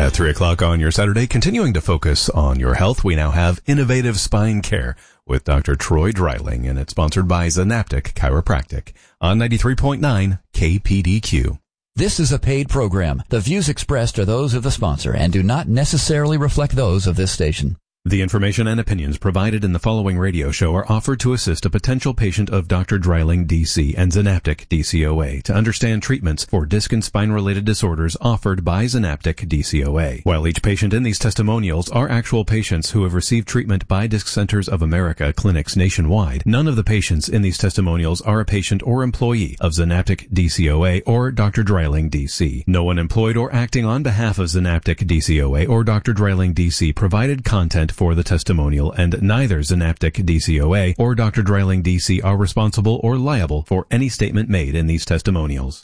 At 3 o'clock on your Saturday, continuing to focus on your health, we now have Innovative Spine Care with Dr. Troy Dreiling, and it's sponsored by Zanaptic Chiropractic on 93.9 KPDQ. This is a paid program. The views expressed are those of the sponsor and do not necessarily reflect those of this station. The information and opinions provided in the following radio show are offered to assist a potential patient of Dr. Dreiling, DC, and Zanaptic, DCOA, to understand treatments for disc and spine-related disorders offered by Zanaptic, DCOA. While each patient in these testimonials are actual patients who have received treatment by Disc Centers of America clinics nationwide, none of the patients in these testimonials are a patient or employee of Zanaptic, DCOA, or Dr. Dreiling, DC. No one employed or acting on behalf of Zanaptic, DCOA, or Dr. Dreiling, DC provided content for the testimonial, and neither Zanaptic, DCOA, or Dr. Dreiling, DC are responsible or liable for any statement made in these testimonials.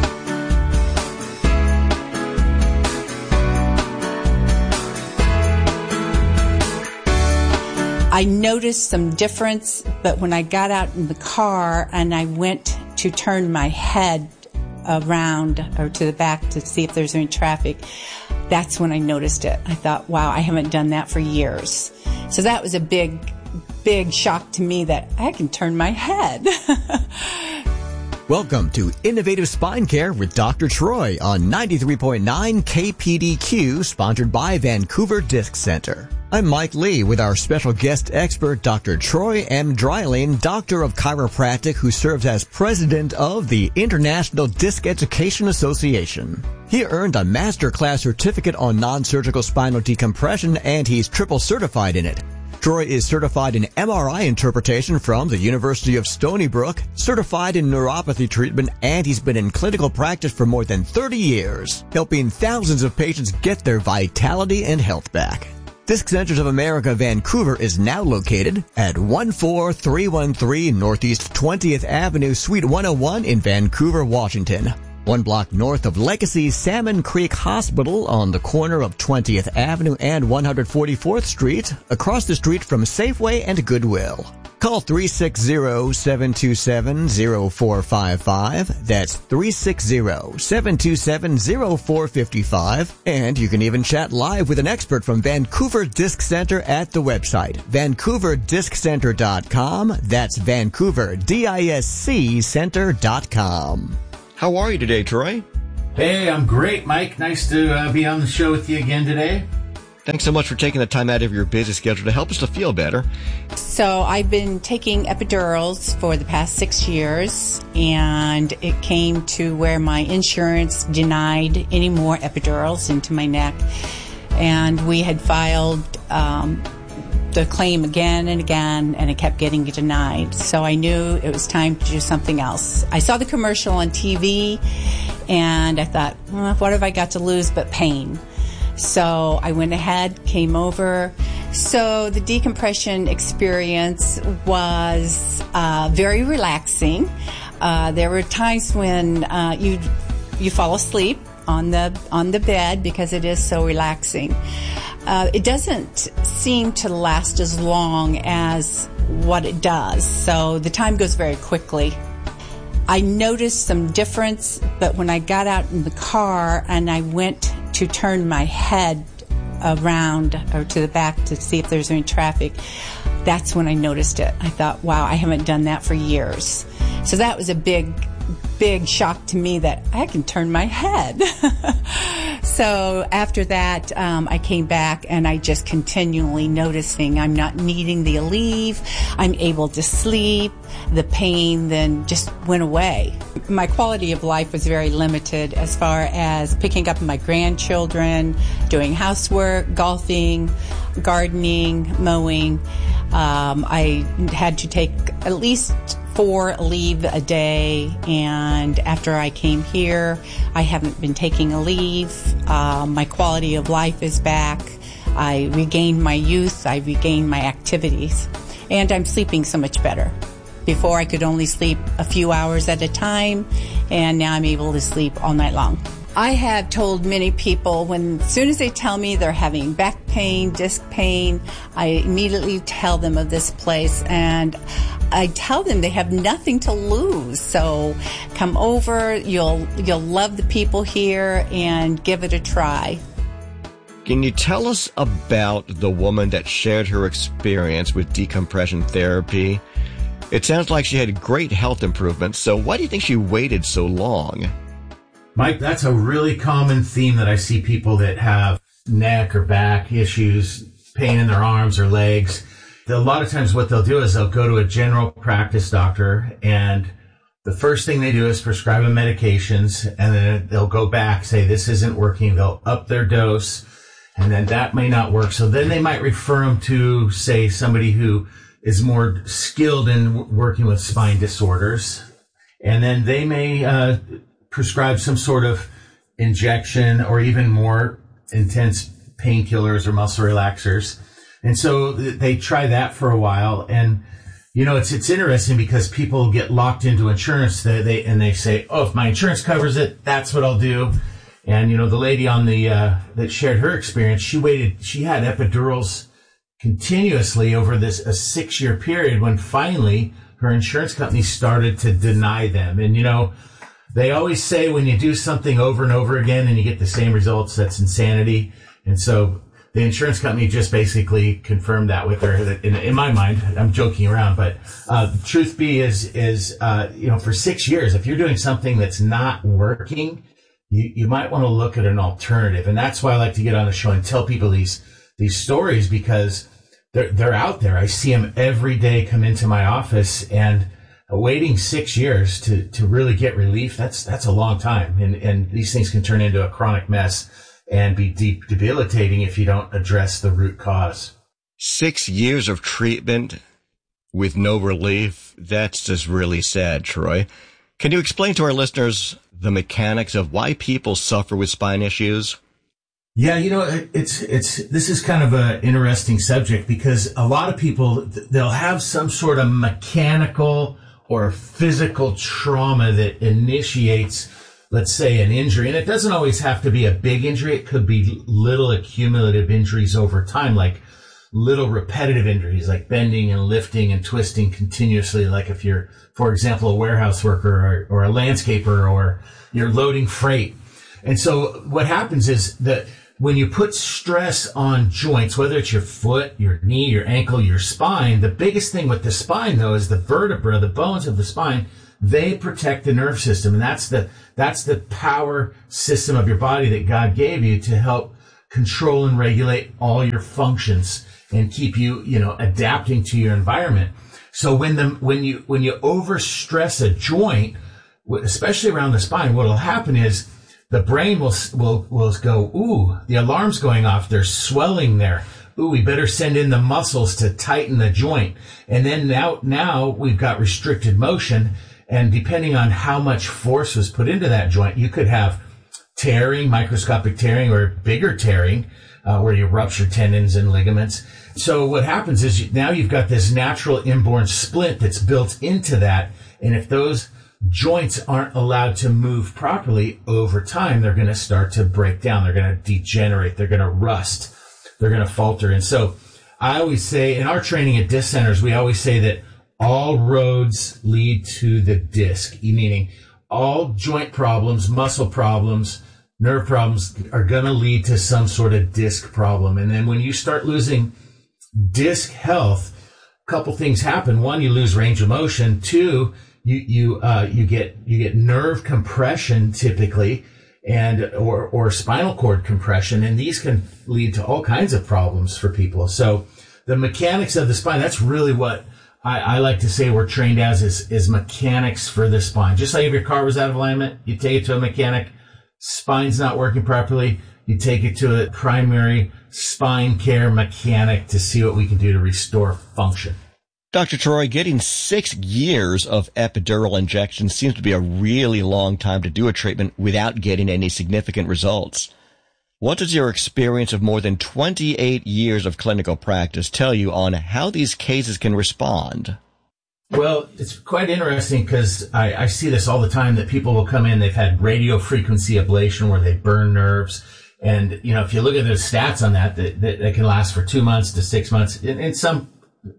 I noticed some difference, but when I got out in the car and I went to turn my head around or to the back to see if there's any traffic, that's when I noticed it. I thought, wow, I haven't done that for years. So that was a big shock to me that I can turn my head. Welcome to Innovative Spine Care with Dr. Troy on 93.9 KPDQ, sponsored by Vancouver Disc Center. I'm Mike Lee with our special guest expert, Dr. Troy M. Dreiling, Doctor of Chiropractic, who serves as President of the International Disc Education Association. He earned a Master Class Certificate on Non-Surgical Spinal Decompression, and he's triple certified in it. Troy is certified in MRI interpretation from the University of Stony Brook, certified in neuropathy treatment, and he's been in clinical practice for more than 30 years, helping thousands of patients get their vitality and health back. Disc Centers of America Vancouver is now located at 14313 Northeast 20th Avenue, Suite 101 in Vancouver, Washington. 1 block north of Legacy Salmon Creek Hospital on the corner of 20th Avenue and 144th Street, across the street from Safeway and Goodwill. Call 360-727-0455. That's 360-727-0455. And you can even chat live with an expert from Vancouver Disc Center at the website, VancouverDiscCenter.com. That's Vancouver, DISC Center.com. How are you today, Troy? Hey, I'm great, Mike. Nice to be on the show with you again today. Thanks so much for taking the time out of your busy schedule to help us to feel better. So I've been taking epidurals for the past 6 years, and it came to where my insurance denied any more epidurals into my neck. And we had filed the claim again and again, and it kept getting denied. So I knew it was time to do something else. I saw the commercial on TV, and I thought, well, what have I got to lose but pain? So I went ahead, came over. So the decompression experience was very relaxing. There were times when you fall asleep on the bed because it is so relaxing. It doesn't seem to last as long as what it does, so the time goes very quickly. I noticed some difference, but when I got out in the car and I went to turn my head around or to the back to see if there's any traffic, that's when I noticed it. I thought, wow, I haven't done that for years. So that was a big shock to me that I can turn my head. So after that, I came back and I just continually noticing I'm not needing the Aleve. I'm able to sleep. The pain then just went away. My quality of life was very limited as far as picking up my grandchildren, doing housework, golfing, gardening, mowing. I had to take at least 4 Aleve a day, and after I came here, I haven't been taking Aleve. My quality of life is back. I regained my youth. I regained my activities, and I'm sleeping so much better. Before I could only sleep a few hours at a time, and now I'm able to sleep all night long. I have told many people as soon as they tell me they're having back pain, disc pain, I immediately tell them of this place, and I tell them they have nothing to lose. So come over, you'll love the people here and give it a try. Can you tell us about the woman that shared her experience with decompression therapy? It sounds like she had great health improvements, so why do you think she waited so long? Mike, that's a really common theme that I see people that have neck or back issues, pain in their arms or legs. A lot of times what they'll do is they'll go to a general practice doctor, and the first thing they do is prescribe them medications, and then they'll go back, say this isn't working. They'll up their dose, and then that may not work. So then they might refer them to, say, somebody who is more skilled in working with spine disorders. And then they may prescribe some sort of injection or even more intense painkillers or muscle relaxers. And so they try that for a while. And, you know, it's interesting because people get locked into insurance and they say, oh, if my insurance covers it, that's what I'll do. And, you know, the lady on that shared her experience, she had epidurals continuously over a 6-year period when finally her insurance company started to deny them. And, you know, they always say when you do something over and over again and you get the same results, that's insanity. And so the insurance company just basically confirmed that with her. In my mind, I'm joking around, but the truth be is you know, for 6 years, if you're doing something that's not working, you might want to look at an alternative. And that's why I like to get on the show and tell people these stories, because they're out there. I see them every day come into my office, and waiting 6 years to really get relief, that's a long time. And these things can turn into a chronic mess and be debilitating if you don't address the root cause. 6 years of treatment with no relief, that's just really sad, Troy. Can you explain to our listeners the mechanics of why people suffer with spine issues? Yeah, you know, this is kind of an interesting subject, because a lot of people, they'll have some sort of mechanical or physical trauma that initiates, let's say, an injury. And it doesn't always have to be a big injury. It could be little accumulative injuries over time, like little repetitive injuries, like bending and lifting and twisting continuously. Like if you're, for example, a warehouse worker or a landscaper, or you're loading freight. And so what happens is that when you put stress on joints, whether it's your foot, your knee, your ankle, your spine, the biggest thing with the spine, though, is the vertebra, the bones of the spine. They protect the nerve system, and that's the power system of your body that God gave you to help control and regulate all your functions and keep you, you know, adapting to your environment. So when you overstress a joint, especially around the spine, what'll happen is the brain will go, ooh, the alarm's going off. There's swelling there. Ooh, we better send in the muscles to tighten the joint. And then now we've got restricted motion. And depending on how much force was put into that joint, you could have tearing, microscopic tearing, or bigger tearing, where you rupture tendons and ligaments. So what happens is now you've got this natural inborn splint that's built into that. And if those joints aren't allowed to move properly over time, they're going to start to break down. They're going to degenerate. They're going to rust. They're going to falter. And so I always say, in our training at disc centers, we always say that all roads lead to the disc, meaning all joint problems, muscle problems, nerve problems are going to lead to some sort of disc problem. And then when you start losing disc health, a couple things happen. One, you lose range of motion. Two, you get nerve compression typically, and or spinal cord compression, and these can lead to all kinds of problems for people. So the mechanics of the spine, that's really what I like to say we're trained as is mechanics for the spine. Just like if your car was out of alignment, you take it to a mechanic. Spine's not working properly, you take it to a primary spine care mechanic to see what we can do to restore function. Dr. Troy, getting 6 years of epidural injections seems to be a really long time to do a treatment without getting any significant results. What does your experience of more than 28 years of clinical practice tell you on how these cases can respond? Well, it's quite interesting because I see this all the time, that people will come in, they've had radio frequency ablation where they burn nerves. And, you know, if you look at the stats on that can last for 2 months to 6 months, in some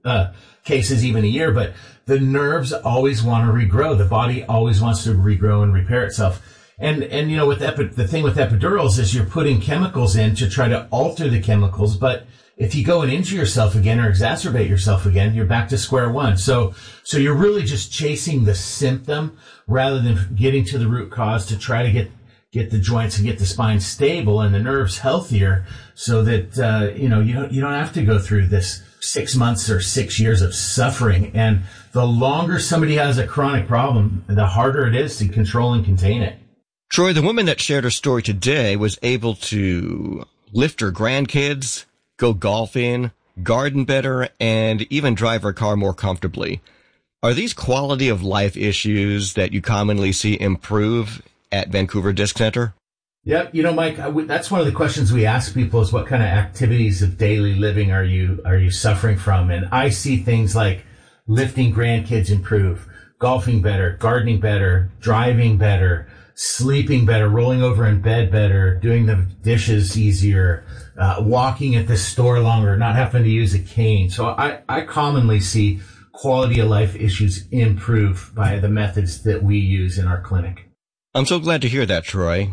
cases even a year. But the nerves always want to regrow. The body always wants to regrow and repair itself. And you know, with the thing with epidurals is you're putting chemicals in to try to alter the chemicals, but if you go and injure yourself again or exacerbate yourself again, you're back to square one. So you're really just chasing the symptom rather than getting to the root cause to try to get the joints and get the spine stable and the nerves healthier, so that you don't have to go through this 6 months or 6 years of suffering. And the longer somebody has a chronic problem, the harder it is to control and contain it. Troy, the woman that shared her story today was able to lift her grandkids, go golfing, garden better, and even drive her car more comfortably. Are these quality of life issues that you commonly see improve at Vancouver Disc Center? Yep. You know, Mike, that's one of the questions we ask people is what kind of activities of daily living are you suffering from? And I see things like lifting grandkids improve, golfing better, gardening better, driving better, sleeping better, rolling over in bed better, doing the dishes easier, walking at the store longer, not having to use a cane. So I commonly see quality of life issues improve by the methods that we use in our clinic. I'm so glad to hear that, Troy.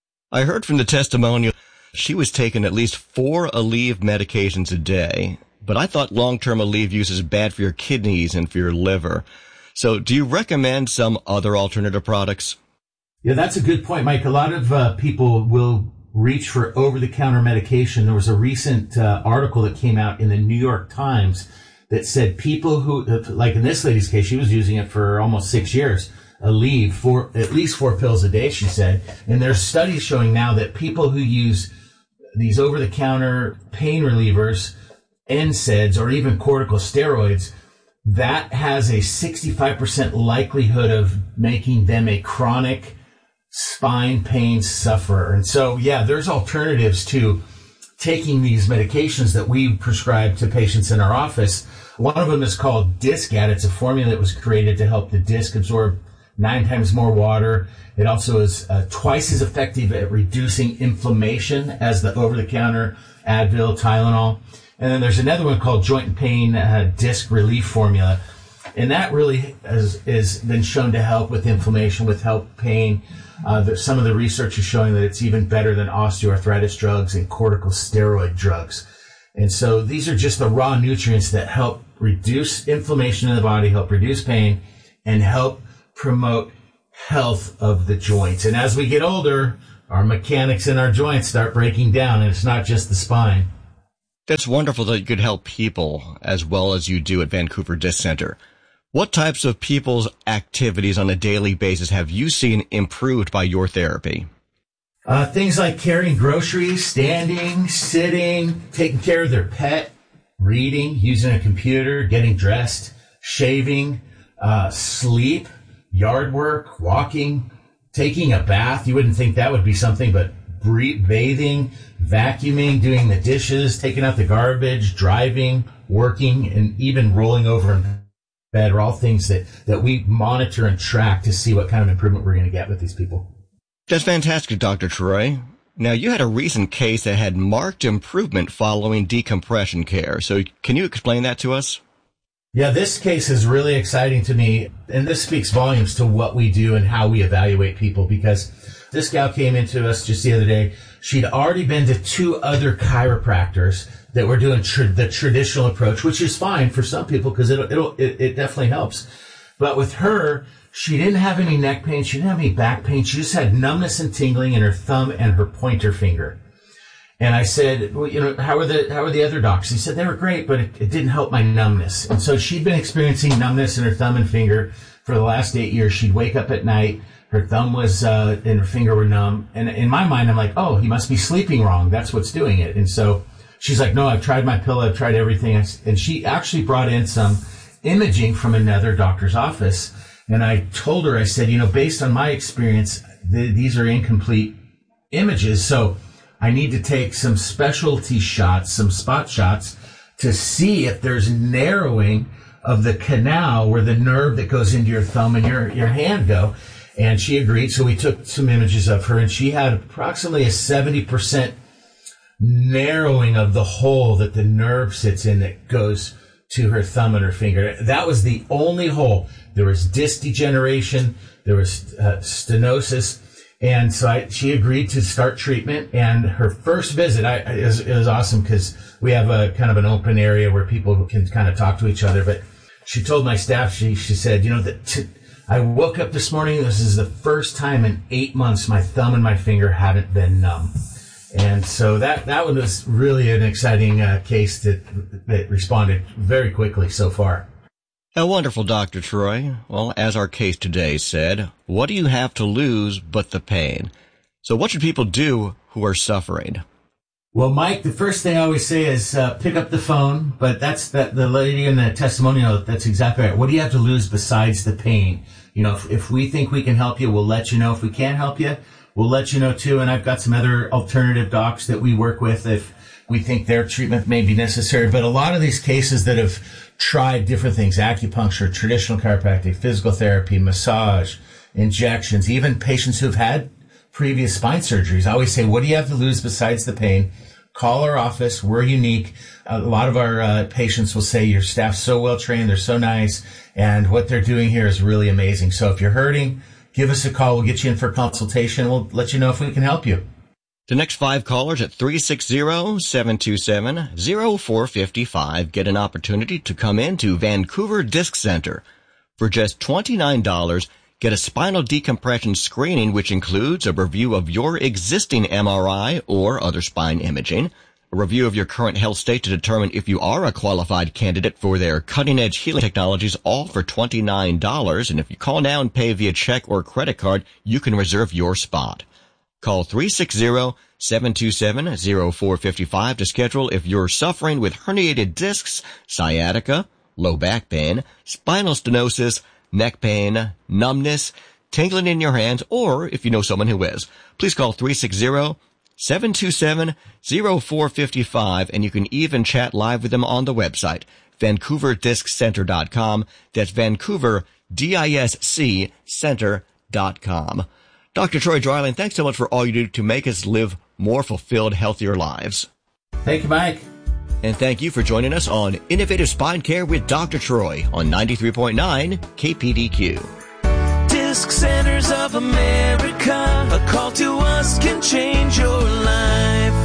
I heard from the testimonial she was taking at least 4 Aleve medications a day, but I thought long-term Aleve use is bad for your kidneys and for your liver. So do you recommend some other alternative products? Yeah, that's a good point, Mike. A lot of people will reach for over-the-counter medication. There was a recent article that came out in the New York Times that said people who, like in this lady's case, she was using it for almost 6 years, Aleve, for at least 4 pills a day, she said. And there's studies showing now that people who use these over-the-counter pain relievers, NSAIDs, or even corticosteroids, that has a 65% likelihood of making them a chronic spine pain sufferer. And so, yeah, there's alternatives to taking these medications that we prescribe to patients in our office. One of them is called Discat. It's a formula that was created to help the disc absorb 9 times more water. It also is twice as effective at reducing inflammation as the over-the-counter Advil, Tylenol. And then there's another one called Joint and Pain Disc Relief Formula. And that really has been shown to help with inflammation, with help pain. Some of the research is showing that it's even better than osteoarthritis drugs and corticosteroid drugs. And so these are just the raw nutrients that help reduce inflammation in the body, help reduce pain, and help promote health of the joints. And as we get older, our mechanics in our joints start breaking down, and it's not just the spine. That's wonderful that you could help people as well as you do at Vancouver Disc Center. What types of people's activities on a daily basis have you seen improved by your therapy? Things like carrying groceries, standing, sitting, taking care of their pet, reading, using a computer, getting dressed, shaving, sleep, yard work, walking, taking a bath. You wouldn't think that would be something, but bathing, vacuuming, doing the dishes, taking out the garbage, driving, working, and even rolling over in bed are all things that we monitor and track to see what kind of improvement we're going to get with these people. That's fantastic, Dr. Troy. Now, you had a recent case that had marked improvement following decompression care. So can you explain that to us? Yeah, this case is really exciting to me, and this speaks volumes to what we do and how we evaluate people, because this gal came into us just the other day. She'd already been to 2 other chiropractors that were doing the traditional approach, which is fine for some people because it definitely helps. But with her, she didn't have any neck pain. She didn't have any back pain. She just had numbness and tingling in her thumb and her pointer finger. And I said, well, how are the other docs? He said they were great, but it didn't help my numbness. And so she'd been experiencing numbness in her thumb and finger for the last 8 years. She'd wake up at night, her thumb was and her finger were numb. And in my mind, I'm like, oh, he must be sleeping wrong. That's what's doing it. And so she's like, no, I've tried my pillow, I've tried everything. And she actually brought in some imaging from another doctor's office. And I told her, I said, based on my experience, these are incomplete images. So I need to take some specialty shots, some spot shots, to see if there's narrowing of the canal where the nerve that goes into your thumb and your hand go. And she agreed. So we took some images of her, and she had approximately a 70% narrowing of the hole that the nerve sits in that goes to her thumb and her finger. That was the only hole. There was disc degeneration. There was stenosis. And so she agreed to start treatment. And her first visit, it was awesome because we have a kind of an open area where people can kind of talk to each other. But she told my staff, she said, I woke up this morning. This is the first time in 8 months my thumb and my finger haven't been numb. And so that one was really an exciting case that responded very quickly so far. A wonderful, Dr. Troy. Well, as our case today said, what do you have to lose but the pain? So what should people do who are suffering? Well, Mike, the first thing I always say is pick up the phone, but the lady in the testimonial, that's exactly right. What do you have to lose besides the pain? If we think we can help you, we'll let you know. If we can't help you, we'll let you know too. And I've got some other alternative docs that we work with if we think their treatment may be necessary. But a lot of these cases that have tried different things, acupuncture, traditional chiropractic, physical therapy, massage, injections, even patients who've had previous spine surgeries, I always say, what do you have to lose besides the pain? Call our office. We're unique. A lot of our patients will say your staff's so well trained. They're so nice. And what they're doing here is really amazing. So if you're hurting, give us a call. We'll get you in for a consultation. We'll let you know if we can help you. The next 5 callers at 360-727-0455 get an opportunity to come into Vancouver Disc Center. For just $29, get a spinal decompression screening, which includes a review of your existing MRI or other spine imaging, a review of your current health state to determine if you are a qualified candidate for their cutting-edge healing technologies, all for $29. And if you call now and pay via check or credit card, you can reserve your spot. Call 360-727-0455 to schedule if you're suffering with herniated discs, sciatica, low back pain, spinal stenosis, neck pain, numbness, tingling in your hands, or if you know someone who is. Please call 360-727-0455, and you can even chat live with them on the website, VancouverDiscCenter.com. That's Vancouver, DISC Center.com. Dr. Troy Dreiling, thanks so much for all you do to make us live more fulfilled, healthier lives. Thank you, Mike. And thank you for joining us on Innovative Spine Care with Dr. Troy on 93.9 KPDQ. Disc Centers of America, a call to us can change your life.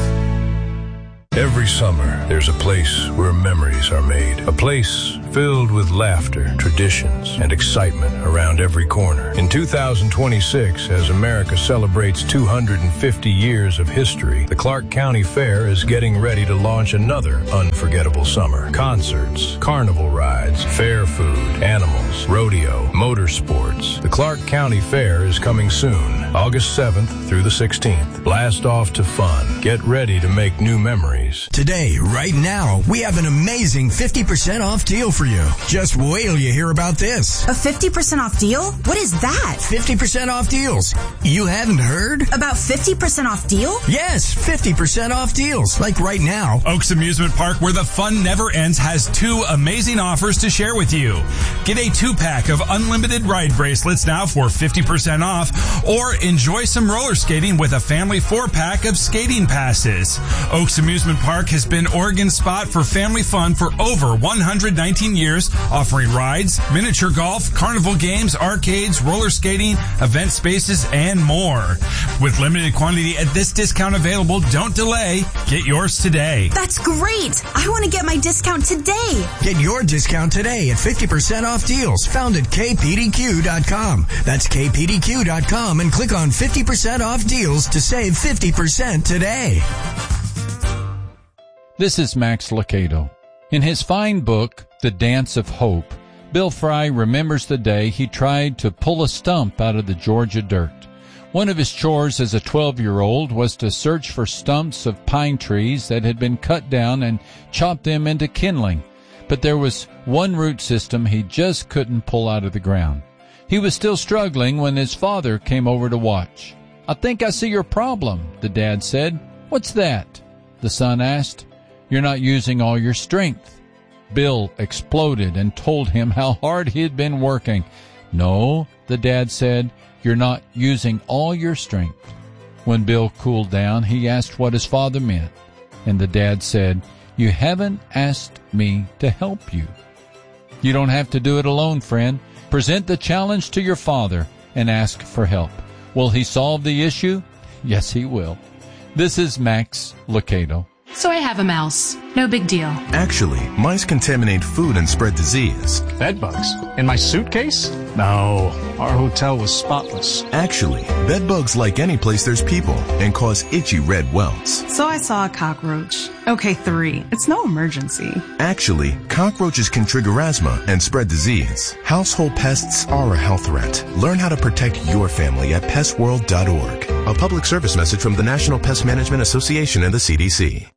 Every summer, there's a place where memories are made. A place filled with laughter, traditions, and excitement around every corner. In 2026, as America celebrates 250 years of history, the Clark County Fair is getting ready to launch another unforgettable summer. Concerts, carnival rides, fair food, animals, rodeo, motorsports. The Clark County Fair is coming soon, August 7th through the 16th. Blast off to fun. Get ready to make new memories. Today, right now, we have an amazing 50% off deal for you. Just wait till you hear about this. A 50% off deal? What is that? 50% off deals. You haven't heard? About 50% off deal? Yes, 50% off deals. Like right now. Oaks Amusement Park, where the fun never ends, has 2 amazing offers to share with you. Get a 2-pack of unlimited ride bracelets now for 50% off, or enjoy some roller skating with a family 4-pack of skating passes. Oaks Amusement Park has been Oregon's spot for family fun for over 119 years, offering rides, miniature golf, carnival games, arcades, roller skating, event spaces, and more. With limited quantity at this discount available, don't delay. Get yours today. That's great. I want to get my discount today. Get your discount today at 50% off deals found at kpdq.com. That's kpdq.com and click on 50% off deals to save 50% today. This is Max Lucado. In his fine book, The Dance of Hope, Bill Fry remembers the day he tried to pull a stump out of the Georgia dirt. One of his chores as a 12-year-old was to search for stumps of pine trees that had been cut down and chop them into kindling. But there was one root system he just couldn't pull out of the ground. He was still struggling when his father came over to watch. "I think I see your problem," the dad said. "What's that?" the son asked. "You're not using all your strength." Bill exploded and told him how hard he had been working. "No," the dad said, "you're not using all your strength." When Bill cooled down, he asked what his father meant. And the dad said, "You haven't asked me to help you." You don't have to do it alone, friend. Present the challenge to your father and ask for help. Will he solve the issue? Yes, he will. This is Max Lucado. So I have a mouse. No big deal. Actually, mice contaminate food and spread disease. Bed bugs? In my suitcase? No, our hotel was spotless. Actually, bed bugs like any place there's people and cause itchy red welts. So I saw a cockroach. Okay, 3. It's no emergency. Actually, cockroaches can trigger asthma and spread disease. Household pests are a health threat. Learn how to protect your family at pestworld.org. A public service message from the National Pest Management Association and the CDC.